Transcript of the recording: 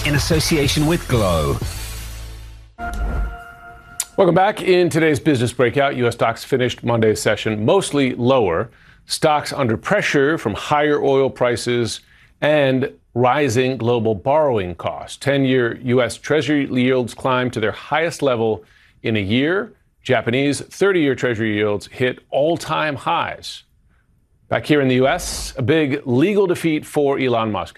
in association with Glow. Welcome back. In today's Business Breakout, U.S. stocks finished Monday's session mostly lower. Stocks under pressure from higher oil prices and rising global borrowing costs. 10-year U.S. Treasury yields climbed to their highest level in a year. Japanese 30-year Treasury yields hit all-time highs. Back here in the U.S., a big legal defeat for Elon Musk.